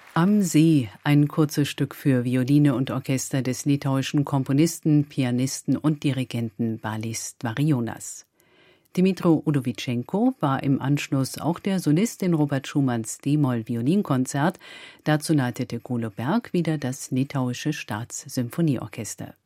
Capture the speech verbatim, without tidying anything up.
Am See, ein kurzes Stück für Violine und Orchester des litauischen Komponisten, Pianisten und Dirigenten Balis Dvarionas. Dmytro Odovytschenko war im Anschluss auch der Solist in Robert Schumanns D-Moll-Violinkonzert. Dazu leitete Gulo Berg wieder das litauische Staatssymphonieorchester.